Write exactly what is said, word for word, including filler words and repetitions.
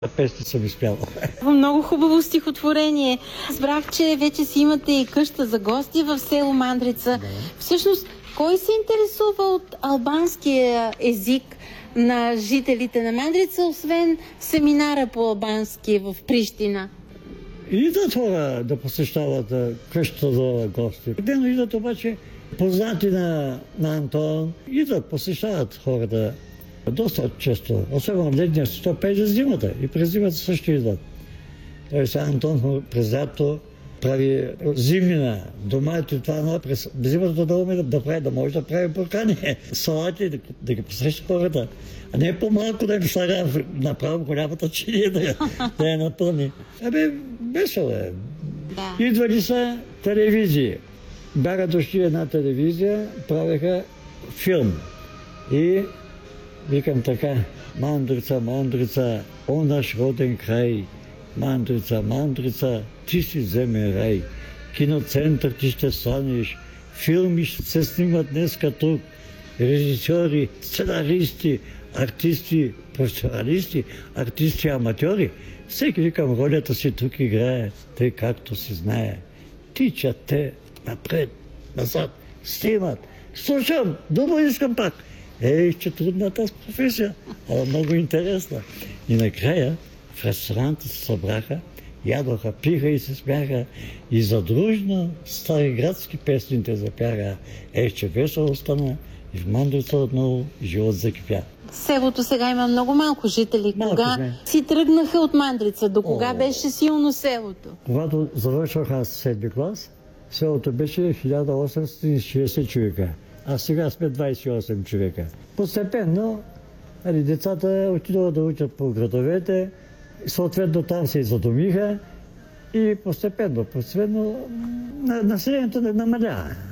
Песни съм изпял. Много хубаво стихотворение. Разбрах, че вече си имате и къща за гости в село Мандрица. Да. Всъщност, кой се интересува от албанския език на жителите на Мандрица, освен семинара по албански в Прищина? Идат хора да посещават къща за гости. Дено идат обаче познати на, на Антон. Идат, посещават хората. Доста често, особено в летния сезон, през зимата. И през зимата също идват. Тоест Антон през лято прави зимнина, домати, това, но през зимата да уме да прави, да може да прави буркани, салати, да, да ги посреща хората. А не по-малко да им слага направо голямата чиния да, да я напълни. Абе, весело е. Да. Идвали са телевизии. Бяха дошли една телевизия, правеха филм. И викам така: Мандрица, Мандрица, о наш роден край, Мандрица, Мандрица, ти си земен рай. Киноцентър ти ще станеш, филми ще се снимат днеска тук, режисьори, сценаристи, артисти, професионалисти, артисти, аматьори. Всеки, викам, ролята си тук играе, тъй както си знае. Тичат те напред, назад, снимат. Слушам, дума искам пак. Ей, че трудна тази професия, но много интересна. И накрая в ресторанта се събраха, ядоха, пиха и се смяха. И задружно стариградски песните запяха. Ей, че весело стана и в Мандрица отново живот закипя. Селото сега има много малко жители. Малко кога сме. си тръгнаха от Мандрица? До кога О, беше силно селото? Когато завършвах аз седми клас, селото беше хиляда осемстотин и шейсет човека. А сега сме двайсет и осем човека. Постепенно али, децата отидоха да учат по градовете, съответно там се задумиха и постепенно, постепенно населението не намалява.